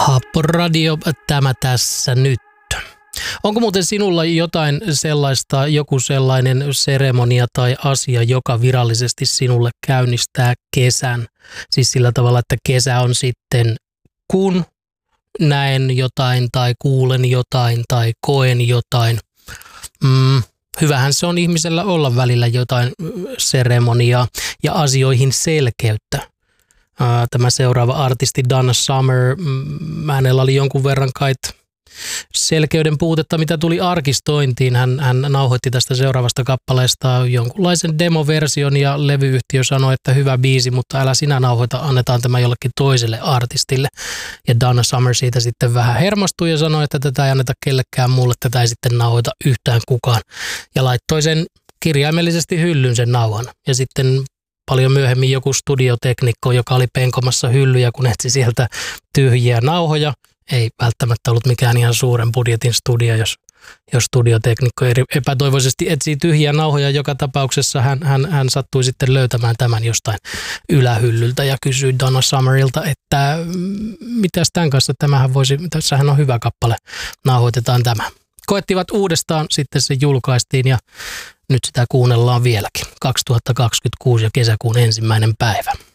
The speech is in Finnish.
Happoradio, tämä tässä nyt. Onko muuten sinulla jotain sellaista, joku sellainen seremonia tai asia, joka virallisesti sinulle käynnistää kesän? Siis sillä tavalla, että kesä on sitten, kun näen jotain tai kuulen jotain tai koen jotain. Hyvähän se on ihmisellä olla välillä jotain seremoniaa ja asioihin selkeyttä. Tämä seuraava artisti Donna Summer, hänellä oli jonkun verran kai selkeyden puutetta, mitä tuli arkistointiin. Hän nauhoitti tästä seuraavasta kappaleesta jonkunlaisen demoversion ja levyyhtiö sanoi, että hyvä biisi, mutta älä sinä nauhoita, annetaan tämä jollekin toiselle artistille. Ja Donna Summer siitä sitten vähän hermostui ja sanoi, että tätä ei anneta kellekään mulle, tätä ei sitten nauhoita yhtään kukaan. Ja laittoi sen kirjaimellisesti hyllyn sen nauhan. Ja sitten paljon myöhemmin joku studioteknikko, joka oli penkomassa hyllyjä, kun etsi sieltä tyhjiä nauhoja. Ei välttämättä ollut mikään ihan suuren budjetin studio, jos studioteknikko epätoivoisesti etsii tyhjiä nauhoja. Joka tapauksessa hän sattui sitten löytämään tämän jostain ylähyllyltä ja kysyi Donna Summerilta, että mitäs tämän kanssa, tässähän on hyvä kappale, nauhoitetaan tämä. Koettivat uudestaan, sitten se julkaistiin ja nyt sitä kuunnellaan vieläkin. 2026 ja kesäkuun 1. päivä.